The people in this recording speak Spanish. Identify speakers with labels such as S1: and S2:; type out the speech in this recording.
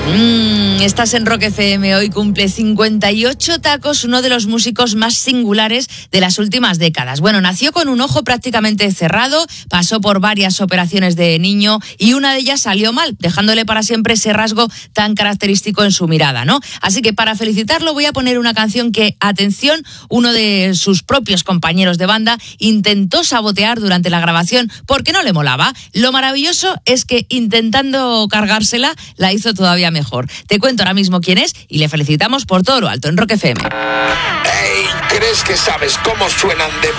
S1: Estás en Rock FM. Hoy cumple 58 tacos, uno de los músicos más singulares de las últimas décadas. Bueno, nació con un ojo prácticamente cerrado, pasó por varias operaciones de niño y una de ellas salió mal, dejándole para siempre ese rasgo tan característico en su mirada, ¿no? Así que para felicitarlo voy a poner una canción que, atención, uno de sus propios compañeros de banda intentó sabotear durante la grabación porque no le molaba. Lo maravilloso es que intentando cargársela, la hizo todavía mejor. Te cuento ahora mismo quién es y le felicitamos por todo lo alto en Rock FM.
S2: Hey, ¿crees que sabes cómo suenan de